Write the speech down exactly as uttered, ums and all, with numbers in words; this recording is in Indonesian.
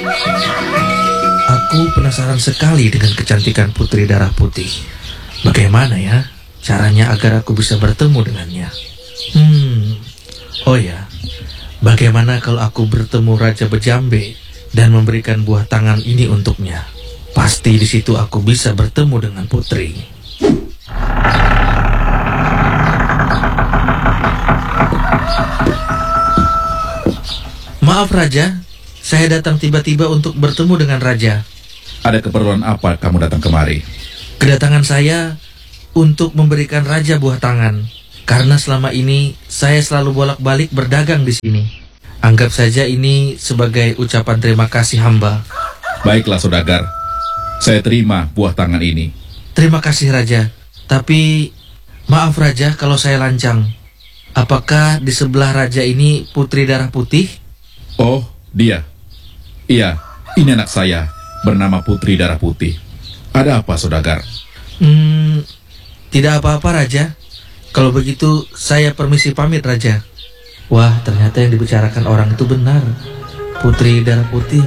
Aku penasaran sekali dengan kecantikan putri darah putih. Bagaimana ya caranya agar aku bisa bertemu dengannya? Hmm, oh ya, bagaimana kalau aku bertemu Raja Bejambe dan memberikan buah tangan ini untuknya? Pasti di situ aku bisa bertemu dengan putri. Maaf Raja, saya datang tiba-tiba untuk bertemu dengan Raja. Ada keperluan apa kamu datang kemari? Kedatangan saya untuk memberikan Raja buah tangan, karena selama ini saya selalu bolak-balik berdagang di sini. Anggap saja ini sebagai ucapan terima kasih hamba. Baiklah saudagar, saya terima buah tangan ini. Terima kasih Raja, tapi maaf Raja kalau saya lancang. Apakah di sebelah Raja ini putri darah putih? Oh, dia. Iya, ini anak saya, bernama Putri Darah Putih. Ada apa saudagar? Hmm, tidak apa-apa Raja. Kalau begitu saya permisi pamit Raja. Wah, ternyata yang dibicarakan orang itu benar. Putri darah putih